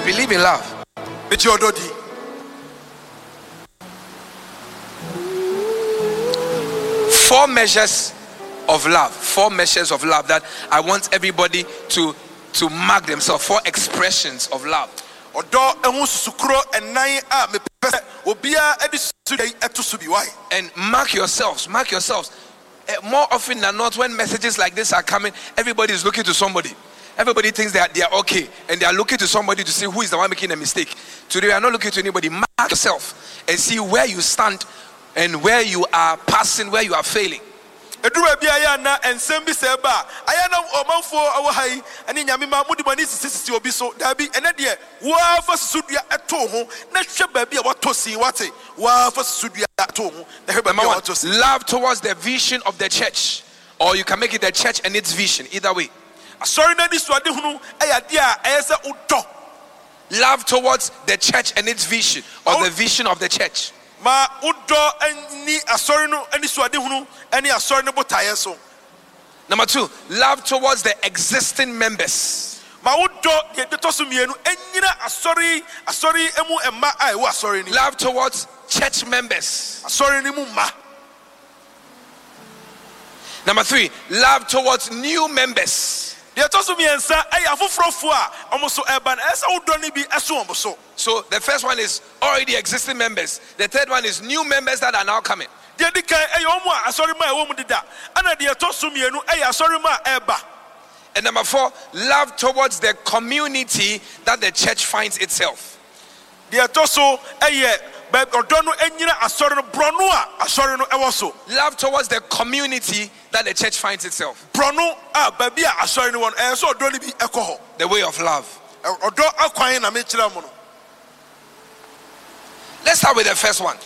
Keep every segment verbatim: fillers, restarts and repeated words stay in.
believe in love. Four measures of love. Four measures of love that I want everybody to to mark themselves. Four expressions of love. And mark yourselves. Mark yourselves. More often than not, when messages like this are coming, everybody is looking to somebody. Everybody thinks that they are okay, and they are looking to somebody to see who is the one making a mistake. Today, we are not looking to anybody. Mark yourself and see where you stand and where you are passing, where you are failing. And love towards the vision of the church, or you can make it the church and its vision. Either way. Love towards the church and its vision, or the vision of the church. Number two, love towards the existing members. Love towards church members. Number three, love towards new members. So the first one is already existing members. The third one is new members that are now coming. And number four, love towards the community that the church finds itself. Love towards the community that the church finds itself. The way of love. Let's start with the first one.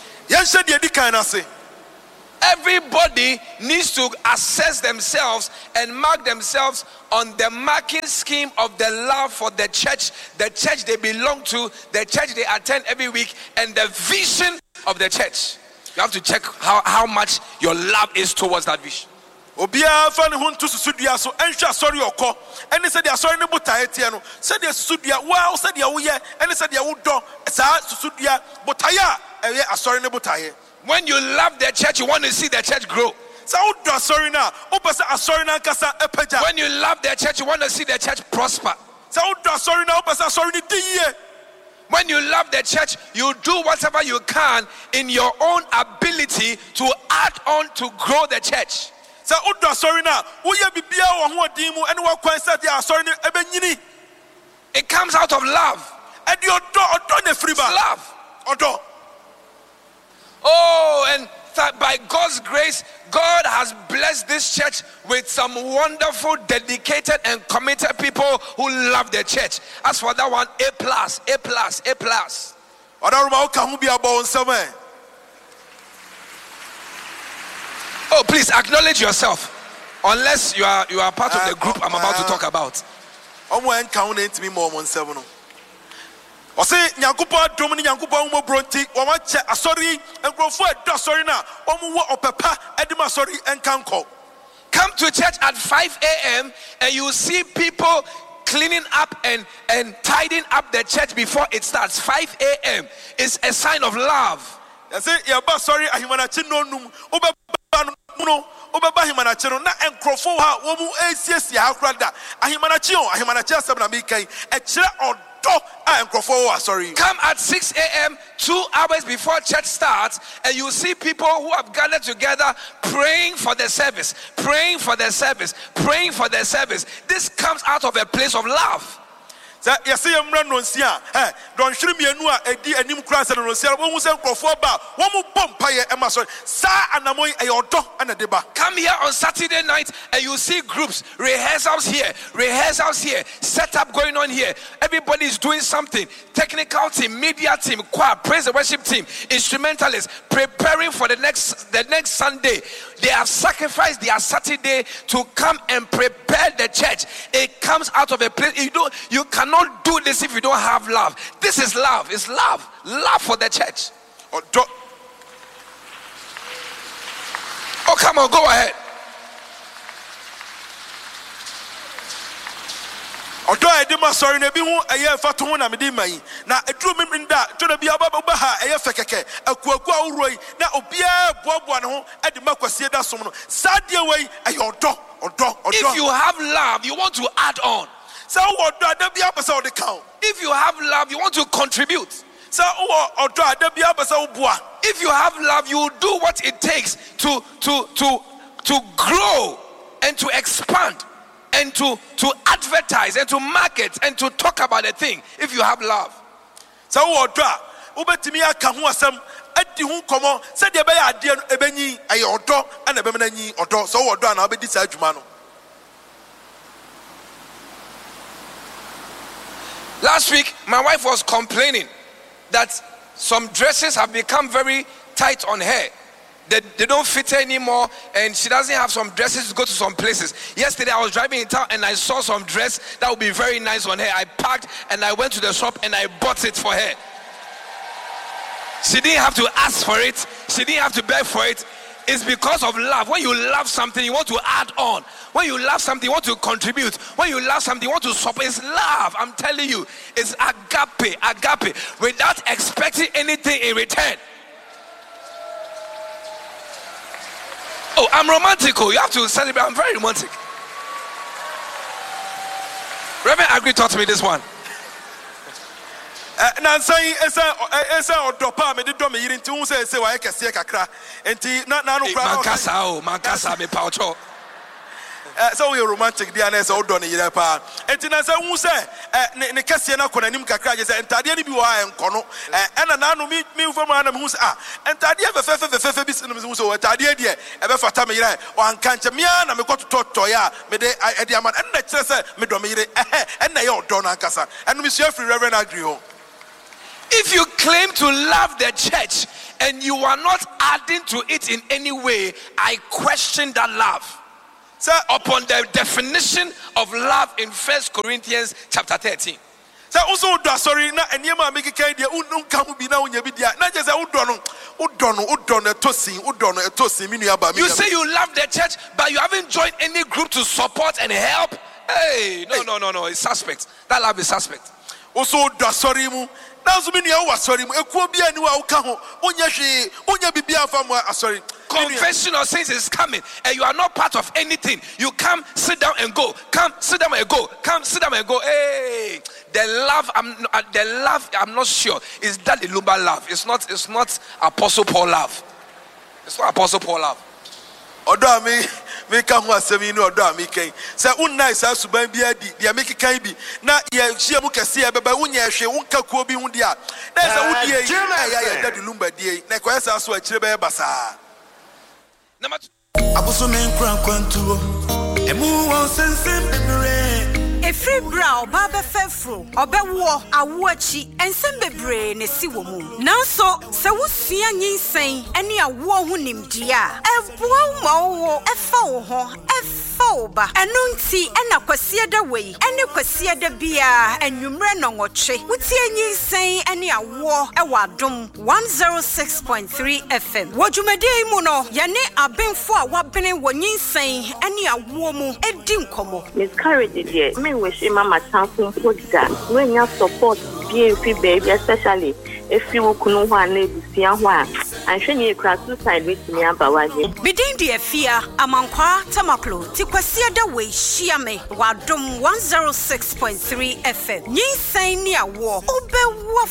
Everybody needs to assess themselves and mark themselves on the marking scheme of the love for the church, the church they belong to, the church they attend every week, and the vision of the church. You have to check how, how much your love is towards that vision. Obia fan hun to sudia so enhwa sorry okọ ene se dia sorry ne botae tie no se dia sudia wa se dia wo ye ene se dia wo do sa sudia botae a eye asori ne botae. When you love the church, you want to see the church grow. When you love the church, you want to see the church prosper. When you love the church, you do whatever you can in your own ability to add on to grow the church. It comes out of love. It's love. Oh, and th- by God's grace, God has blessed this church with some wonderful, dedicated, and committed people who love the church. As for that one, A plus, A plus, A plus. Oh, please acknowledge yourself, unless you are you are part of the group I'm about to talk about. Ose nyankopɔ dom ni nyankopɔ mo bronti wo ma che asori enkrofo edo asori na omo wo opepa edima asori enkanko. Come to church at five a.m. and you see people cleaning up and and tidying up the church before it starts. five a.m. is a sign of love. Say ya ba sorry ahimanachi no num obeba no obeba ahimanachi no na enkrofo ha wo mu esiesie akrada ahimanachi o ahimanachi asem na me kan e kire od. Come at six a.m. two hours before church starts, and you see people who have gathered together praying for the service, praying for the service, praying for the service. This comes out of a place of love. Don't come here on Saturday night and you see groups, rehearsals here, rehearsals here, setup going on here. Everybody is doing something. Technical team, media team, choir, praise and worship team, instrumentalists, preparing for the next the next Sunday. They have sacrificed their Saturday to come and prepare the church. It comes out of a place. You don't, you cannot Not do this if you don't have love. This is love. It's love. Love for the church. Oh, come on, go ahead. Oh, come on, go ahead. Odo edima sorry na bi hu eye fato hu na mede mai na eduru mimrinda to na bi aba ha eye fekeke akuaku awroi na obia boaboa ne ho edima kwasie da som no sadie wei eye odo odo odo. If you have love, you want to add on. So odo adabia pesa odi kan. If you have love, you want to contribute. So odo adabia pesa oboa. If you have love, you will do what it takes to to to to grow and to expand and to to advertise and to market and to talk about a thing. If you have love. So odo ubetimi aka ho asem adi hu komo se de be ya ade ebenyi aye odo ana be menanyi odo. So odo na obedi sa adwuma no. Last week my wife was complaining that some dresses have become very tight on her. They, they don't fit her anymore, and she doesn't have some dresses to go to some places. Yesterday I was driving in town and I saw some dress that would be very nice on her. I parked and I went to the shop and I bought it for her. She didn't have to ask for it. She didn't have to beg for it. It's because of love. When you love something, you want to add on. When you love something, you want to contribute. When you love something, you want to support. It's love. I'm telling you. It's agape. Agape. Without expecting anything in return. Oh, I'm romantic. You have to celebrate. I'm very romantic. Reverend Agri taught me this one. Na say esa esa odopa me de do me yiri nti hu say say wa ekese kakra enti na na no kra mankasa o mankasa me paucho so we romantic dia na say odo ne yire pa enti na say hu say ne kese na kona nim kakra je say entade ni bi wa enko no e na na no mi mi fo ma na me hu say ah entade fe fe fe fe fe bi sinu me hu say entade die e be fata me yire o anka nche me na me kototo to ya me de e de ama na kire say me do me yire eh na ye odo na ankasa enu mi sua free Reverend Agri ho. If you claim to love the church and you are not adding to it in any way, I question that love. So, upon the definition of love in First Corinthians chapter thirteen. So also do sorry na eniema make kai dia unka hu bi na unya bi dia na je say udo no udo no udo no tosin udo no tosin mi nua ba mi. You say you love the church but you haven't joined any group to support and help. Hey, no, no, no, no, it's suspect. That love is suspect. Also do sorry mu. Confession of sins is coming and you are not part of anything. You come, sit down and go. Come, sit down and go. Come, sit down and go. Hey, the love, I'm the love, I'm not sure. Is that the Lumba love? It's not, it's not Apostle Paul love. It's not Apostle Paul love. Odo me me ka ho asemi ni odo me kan se unna isa suban bia di dia me kan bi na ye hia mu kase e beba unya hwe unka kuo bi hu dia na se wudie yi ya ya dadi lumba die na ko esa so akire be basa number abuso men kran kwantuo emu won sensem bebre Efri brow baba fefro obewo awoachi ensem bebre ne si wo mu nanso se wosua nyinsen ene awo ho nimdia eboa mawo efa wo ho efa wo ba eno nti ena kwasie da wei ene kwasie da bia anwumre no nwotwe wotie nyinsen ene awo ewa adom one oh six point three F M wodwumade mu no yene abenfo a wabene wo nyinsen ene awo mu edi nkomo miscarriage die me wish mama chanfun foda when you support B M P baby especially if you kunu ho ana ebusia ho a anhwe ye kra suicide with me abawaje bidin die fia amankwa tamaklo ti kwasia da we hia me wadom one oh six point three F M nyinsan ni awo obewo